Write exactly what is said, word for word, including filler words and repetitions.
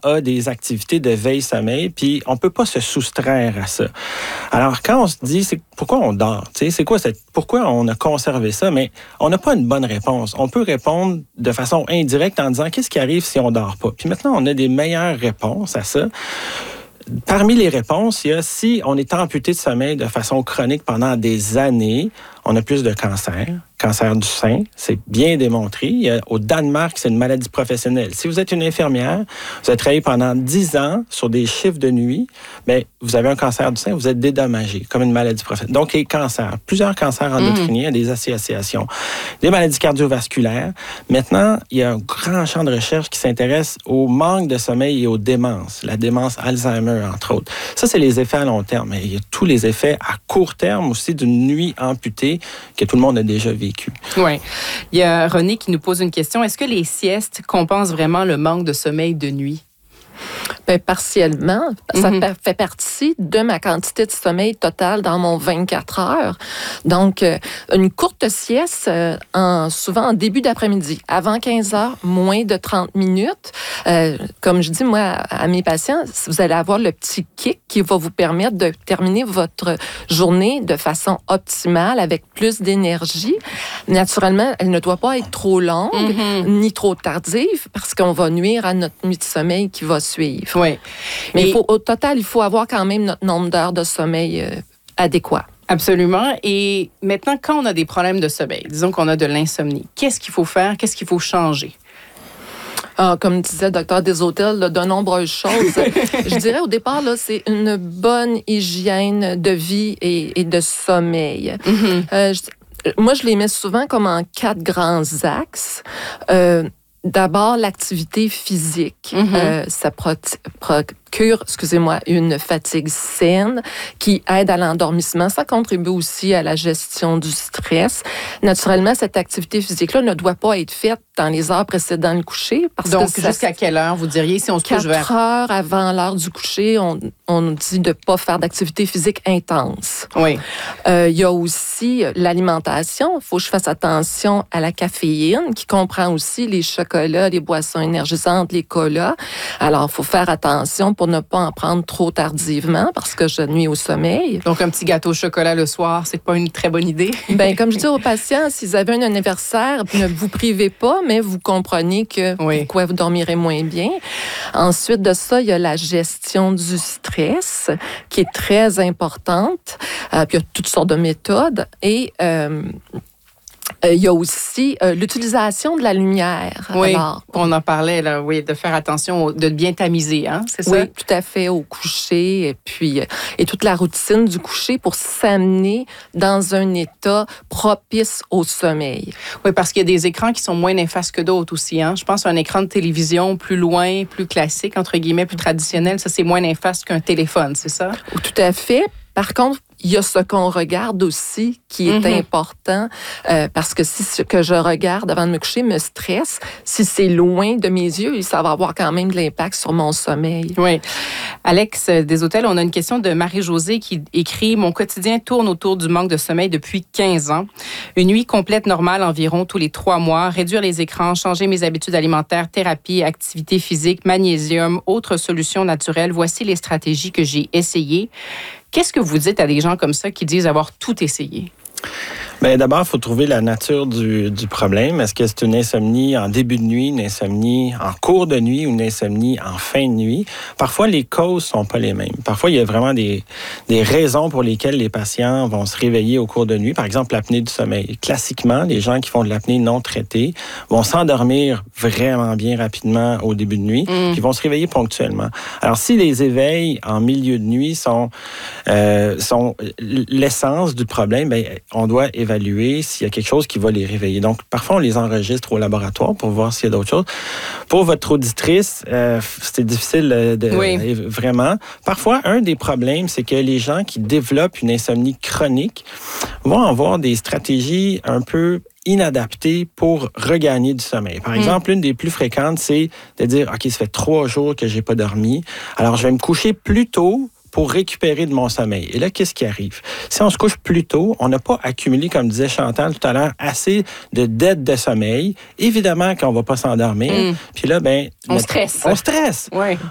a des activités de veille-sommeil, puis on peut pas se soustraire à ça. Alors, quand on se dit, c'est pourquoi on dort? Tu sais, c'est quoi cette, pourquoi on a conservé ça? Mais on n'a pas une bonne réponse. On peut répondre de façon indirecte en disant, qu'est-ce qui arrive si on dort pas? Puis maintenant, on a des meilleures réponses à ça. Parmi les réponses, il y a si on est amputé de sommeil de façon chronique pendant des années, on a plus de cancer. Cancer du sein, c'est bien démontré. Il y a, au Danemark, c'est une maladie professionnelle. Si vous êtes une infirmière, vous avez travaillé pendant dix ans sur des chiffres de nuit, bien, vous avez un cancer du sein, vous êtes dédommagé comme une maladie professionnelle. Donc, les cancers, plusieurs cancers endocriniens, mmh. des associations, des maladies cardiovasculaires. Maintenant, il y a un grand champ de recherche qui s'intéresse au manque de sommeil et aux démences, la démence Alzheimer, entre autres. Ça, c'est les effets à long terme. Mais il y a tous les effets à court terme aussi d'une nuit amputée que tout le monde a déjà vécu. Oui. Il y a René qui nous pose une question. Est-ce que les siestes compensent vraiment le manque de sommeil de nuit? Bien, partiellement. Ça mm-hmm. fait partie de ma quantité de sommeil totale dans mon vingt-quatre heures. Donc, euh, une courte sieste, euh, en, souvent en début d'après-midi, avant quinze heures, moins de trente minutes. Euh, comme je dis, moi, à mes patients, vous allez avoir le petit kick qui va vous permettre de terminer votre journée de façon optimale, avec plus d'énergie. Naturellement, elle ne doit pas être trop longue, mm-hmm. ni trop tardive, parce qu'on va nuire à notre nuit de sommeil qui va suivre. Oui. Mais il faut, au total, il faut avoir quand même notre nombre d'heures de sommeil euh, adéquat. Absolument. Et maintenant, quand on a des problèmes de sommeil, disons qu'on a de l'insomnie, qu'est-ce qu'il faut faire? Qu'est-ce qu'il faut changer? Ah, comme disait le docteur Desautels, là, de nombreuses choses. Je dirais au départ, là, c'est une bonne hygiène de vie et, et de sommeil. Mm-hmm. Euh, je, moi, je les mets souvent comme en quatre grands axes. Euh, D'abord, l'activité physique. Mm-hmm. Euh, ça pro- procure, excusez-moi, une fatigue saine qui aide à l'endormissement. Ça contribue aussi à la gestion du stress. Naturellement, cette activité physique-là ne doit pas être faite dans les heures précédant le coucher. Parce Donc, que jusqu'à ça, quelle heure, vous diriez, si on se couche vers... quatre heures avant l'heure du coucher, on, on nous dit de ne pas faire d'activité physique intense. Oui. Euh, il y a aussi l'alimentation. Il faut que je fasse attention à la caféine, qui comprend aussi les chocolats, les boissons énergisantes, les colas. Alors, il faut faire attention pour ne pas en prendre trop tardivement, parce que je nuis au sommeil. Donc, un petit gâteau au chocolat le soir, c'est pas une très bonne idée? Bien, comme je dis aux patients, s'ils avaient un anniversaire, ne vous privez pas, mais vous comprenez que oui. pourquoi vous dormirez moins bien. Ensuite de ça, il y a la gestion du stress, qui est très importante. Euh, puis il y a toutes sortes de méthodes. Et... Euh, Euh, il y a aussi euh, l'utilisation de la lumière. Oui, Alors, on en parlait, là, oui, de faire attention, de bien tamiser, hein, c'est ça? Oui, tout à fait, au coucher, et puis euh, et toute la routine du coucher pour s'amener dans un état propice au sommeil. Oui, parce qu'il y a des écrans qui sont moins néfastes que d'autres aussi, hein. Je pense à un écran de télévision plus loin, plus classique, entre guillemets, plus traditionnel, ça, c'est moins néfaste qu'un téléphone, c'est ça? Tout à fait. Par contre, il y a ce qu'on regarde aussi qui est mm-hmm. important, euh, parce que si ce que je regarde avant de me coucher me stresse, si c'est loin de mes yeux, ça va avoir quand même de l'impact sur mon sommeil. Oui. Alex Desautels, on a une question de Marie-Josée qui écrit « Mon quotidien tourne autour du manque de sommeil depuis quinze ans. Une nuit complète normale environ tous les trois mois. Réduire les écrans, changer mes habitudes alimentaires, thérapie, activité physique, magnésium, autres solutions naturelles. Voici les stratégies que j'ai essayées. » Qu'est-ce que vous dites à des gens comme ça qui disent avoir tout essayé? Bien, d'abord, il faut trouver la nature du, du problème. Est-ce que c'est une insomnie en début de nuit, une insomnie en cours de nuit ou une insomnie en fin de nuit? Parfois, les causes sont pas les mêmes. Parfois, il y a vraiment des, des raisons pour lesquelles les patients vont se réveiller au cours de nuit. Par exemple, l'apnée du sommeil. Classiquement, les gens qui font de l'apnée non traitée vont s'endormir vraiment bien rapidement au début de nuit, mmh. puis vont se réveiller ponctuellement. Alors, si les éveils en milieu de nuit sont, euh, sont l'essence du problème, bien, on doit évaluer s'il y a quelque chose qui va les réveiller. Donc, parfois, on les enregistre au laboratoire pour voir s'il y a d'autres choses. Pour votre auditrice, euh, c'est difficile de... Oui. Vraiment. Parfois, un des problèmes, c'est que les gens qui développent une insomnie chronique vont avoir des stratégies un peu inadaptées pour regagner du sommeil. Par exemple, mmh. une des plus fréquentes, c'est de dire, OK, ça fait trois jours que j'ai pas dormi, alors je vais me coucher plus tôt pour récupérer de mon sommeil. Et là, qu'est-ce qui arrive? Si on se couche plus tôt, on n'a pas accumulé, comme disait Chantal tout à l'heure, assez de dettes de sommeil. Évidemment qu'on ne va pas s'endormir. Mm. Puis là, ben, on notre... stresse. On stresse. Ouais.